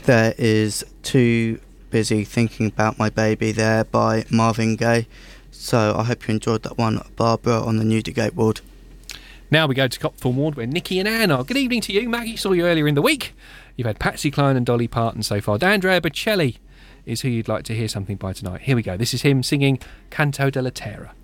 there is Too Busy Thinking About My Baby there by Marvin Gaye. So I hope you enjoyed that one, Barbara, on the Newdigate ward. Now we go to Copthorne ward, where Nikki and Anne are. Good evening to you. Maggie saw you earlier in the week. You've had Patsy Cline and Dolly Parton so far. D'Andrea Bocelli is who you'd like to hear something by tonight. Here we go. This is him singing Canto della Terra.